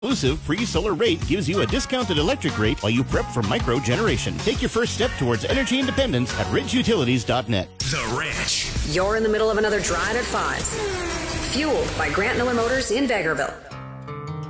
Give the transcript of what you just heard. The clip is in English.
Exclusive free solar rate gives you a discounted electric rate while you prep for micro generation. Take your first step towards energy independence at ridgeutilities.net. The Rich. You're in the middle of another drive at 5. Fueled by Grant Miller Motors in Vegreville.